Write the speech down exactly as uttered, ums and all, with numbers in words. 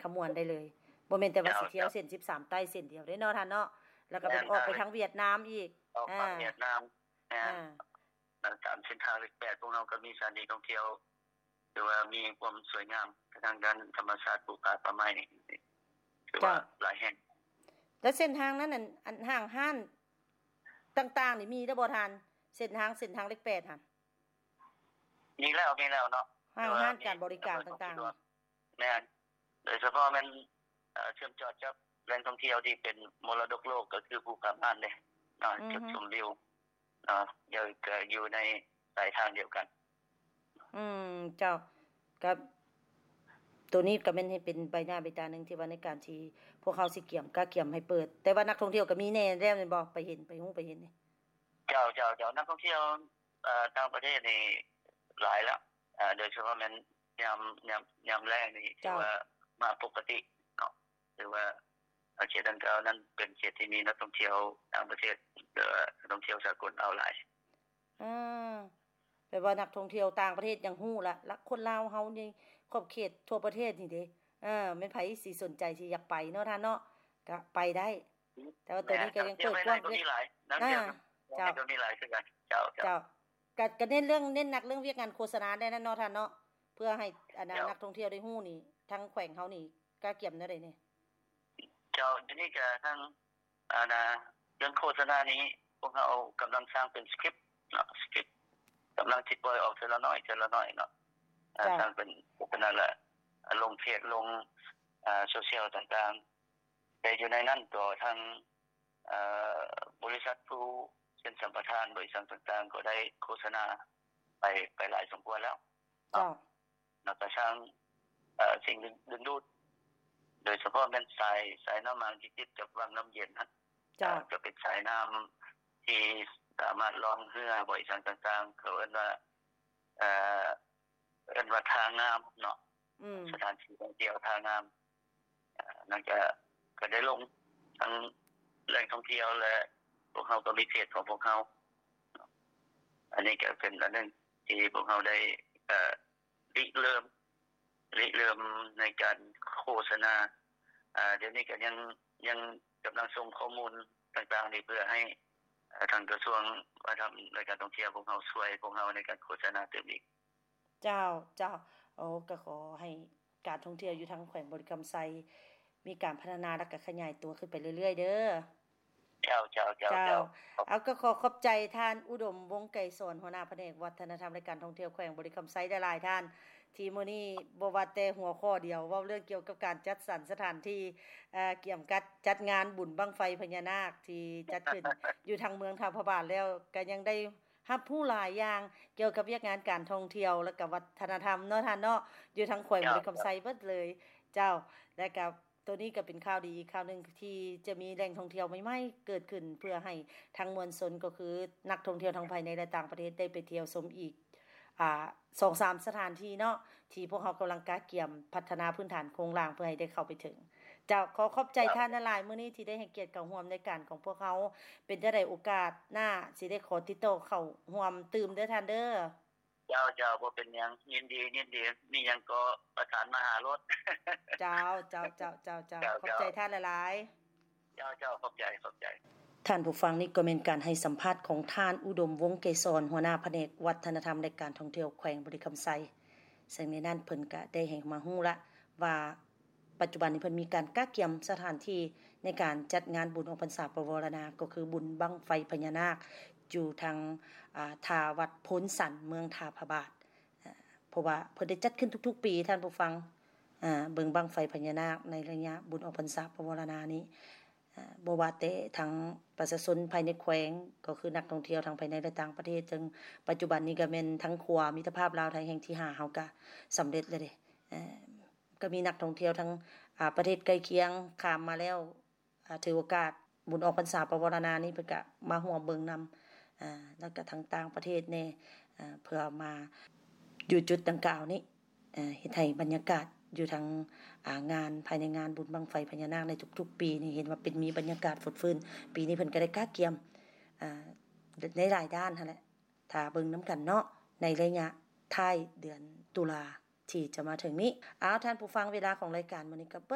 มวนได้เลยบ่แม่นแต่ว่าสิเที่ยวเส้นสิบสามใต้เส้นเดียวเด้เนาะท่านเนาะแล้วก็ไปออกไปทางเวียดนามอีกออกไปเวียดนามอ่าตามเส้นทางเลขแปดพวกเราก็มีสถานที่ท่องเที่ยวหรือว่ามีความสวยงามทางด้านธรรมชาติปลูกป่าป่าไม้นี่คือว่าหลายแห่งแล้วเส้นทางนั้นน่ะอันห้างห้านต่างๆนี่มีได้บ่ท่านเส้นทางเส้นทางเลขแปดหั่นมีแล้วมีแล้วเนาะห้างห้านการบริการต่างๆแม่นโดยเฉพาะมันเอ่อเชื่อมต่อกับแหล่งท่องเที่ยวที่เป็นมรดกโลกก็คือภูกำพานเด้เนาะจุดชมวิวเนาะอยู่ก็อยู่ในสายทางเดียวกันอืมเจ้ากับตัวนี้ก็แม่นให้เป็นใบหน้าใบตานึงที่ว่าในการที่พวกเขาสิเกี่ยมกะเกี่ยมให้เปิดแต่ว่านักท่องเที่ยวก็มีแน่แล้วแม่นบ่ไปเห็นไปฮู้ไปเห็นนี่เจ้าเจ้าเจ้านักท่องเที่ยวเอ่อต่างประเทศนี่หลายแล้วเอ่อโดยเฉพาะมันยามยามยามแล้งนี่ถือว่ามาปกติเนาะหรือว่าเขตดังกล่าวนั้นเป็นเขตที่มีนักท่องเที่ยวต่างประเทศเอ่อนักท่องเที่ยวสากลเอาหลายอ่าแปลว่านักท่องเที่ยวต่างประเทศยังฮู้ละละคนลาวเฮานี่ขอบเขตทั่วประเทศนี่เด้เออแม่นไผสิสนใจสิอยากไปเนาะท่านเนาะก็ไปได้แต่ว่าตัวนี้ก็ยังเปิดกว้างมีหลายนักเที่ยวเจ้าก็มีหลายคือกันเจ้าเจ้าก็ก็เน้นเรื่องเน้นหนักเรื่องเวียกงานโฆษณาได้นั่นเนาะท่านเนาะเพื่อให้อันนักท่องเที่ยวได้ฮู้นี่ทั้งแขวงเฮานี่กะเกี่ยมได้นี่เจ้าทีนี้ก็ทั้งอ่านะเรื่องโฆษณานี้พวกเฮากำลังสร้างเป็นสคริปต์เนาะสคริปต์กำลังคิดบ่อยออกทีละน้อยทีละน้อยเนาะสร้างเป็นเป็นนั่นแหละลงเพจลงอ่าโซเชียลต่างๆแต่อยู่ในนั้นก็ทั้งเอ่อบริษัทผู้เซ็นสัมปทานบริษัทต่างๆก็ได้โฆษณาไปไปหลายสมควรแล้วจ้ะแล้วก็สร้างเอ่อสิ่งดึงดูดโดยเฉพาะเป็นสายสายน้ำมันที่ติดกับวังน้ำเย็นนะจ้ะจะเป็นสายน้ำที่สามารถล่องเรือบริษัทต่างๆเขาเรียกว่าเอ่อเรียกว่าทางน้ำเนาะสถานที่ท่องเที่ยวทางน้ำนั่นก็ก็ได้ลงทั้งแหล่งท่องเที่ยวและพวกเขาก็มีเพจของพวกเขาอันนี้ก็เป็นอันนึงที่พวกเขาได้เอ่อริเริ่มริเริ่มในการโฆษณาอ่าเดี๋ยวนี้ก็ยังยังกำลังส่งข้อมูลต่างๆนี่เพื่อให้ทางกระทรวงวัฒนธรรมและการท่องเที่ยวพวกเขาช่วยพวกเขาในการโฆษณาเติมอีกเจ้าเจ้าโอ้ก็ขอให้การท่องเที่ยวอยู่ทางแขวงบริคำไซมีการพัฒนาและก็ขยายตัวขึ้นไปเรื่อยๆเด้อเจ้าเจ้าเจ้าเจ้าเอาก็ขอขอบใจท่านอุดมวงไกรสอนหัวหน้าแผนกวัฒนธรรมและการท่องเที่ยวแขวงบริคำไซหลายๆท่านที่มื้อนี้บ่ว่าแต่หัวข้อเดียวเว้าเรื่องเกี่ยวกับการจัดสรรสถานที่เอ่อเกี่ยวกับจัดงานบุญบั้งไฟพญานาคที่จัดขึ้น อยู่ทางเมืองท่าพระบาทแล้วก็ยังได้รับผู้หลายอย่างเกี่ยวกับเวียกงานการท่องเที่ยวและก็วัฒนธรรมเนาะท่านเนาะอยู่ทางแขวงบริคำไซเบิดเลยเจ้าและก็ตัวนี้ก็เป็นข่าวดีอีกข่าวนึงที่จะมีแหล่งท่องเที่ยวใหม่ๆเกิดขึ้นเพื่อให้ทางมวลชนก็คือนักท่องเที่ยวทั้งภายในและต่างประเทศได้ไปเที่ยวชมอีกอ่า สองสาม สถานที่เนาะที่พวกเรากำลังกะเกี่ยมพัฒนาพื้นฐานโครงสร้างเพื่อให้ได้เข้าไปถึงเจ้าขอขอบใจท่านหลายๆมื้อนี้ที่ได้ให้เกียรติเข้าร่วมในการของพวกเขาเป็นจะได้โอกาสหน้าสิได้ขอติดต่อเข้าร่วมตื่มเด้อท่านเด้อเจ้าเจ้าบ่เป็นหยังยินดียินดีมีหยังก็ประสานมาหารถเจ้าเจ้าเจ้าเจ้าเจ้าขอบใจท่านหลายๆเจ้าเจ้าขอบใจขอบใจท่านผู้ฟังนี่ก็เป็นการให้สัมภาษณ์ของท่านอุดมวงศ์เกษรหัวหน้าแผนกวัฒนธรรมและการท่องเที่ยวแขวงบริคำไซซึ่งในนั้นเพิ่นก็ได้ให้มาฮู้ละว่าปัจจุบันนี้เพิ่นมีการกะเกี่ยมสถานที่ในการจัดงานบุญออกพรรษาประวรณาก็คือบุญบั้งไฟพญานาคอยู่ทางอ่าท่าวัดโพนสันเมืองท่าพระบาทเพราะว่าเพิ่นได้จัดขึ้นทุกๆปีท่านผู้ฟังอ่าเบิ่งบั้งไฟพญานาคในระยะบุญออกพรรษาประวรณานี้อ่าบ่ว่าแต่ทางประชาชนภายในแขวงก็คือนักท่องเที่ยวทางภายในและต่างประเทศจึงปัจจุบันนี้ก็แม่นทั้งครัวมิตรภาพลาวไทยแห่งที่ห้าเฮาก็สำเร็จแล้วเด้เอ่อก็มีนักท่องเที่ยวทั้งอ่าประเทศใกล้เคียงข้ามมาแล้วอ่าถือโอกาสบุญออกพรรษาประวรณานี้เพิ่นก็มาร่วมเบิ่งนำอ่าแล้วก็ทั้งต่างประเทศแน่อ่าเพื่อมาอยู่จุดดังกล่าวนี้เอ่อเฮ็ดให้บรรยากาศอยู่ทางอ่างานภายในงานบุญบั้งไฟพญานาคในทุกๆปีนี่เห็นว่าเป็นมีบรรยากาศฟดฟื้นปีนี้เพิ่นก็ได้กะเกี่ยมอ่าในหลายด้านหั่นแหละถ้าเบิ่งนำกันเนาะในระยะท้ายเดือนตุลาที่จะมาถึงนี้อ้าวท่านผู้ฟังเวลาของรายการมื้อนี้ก็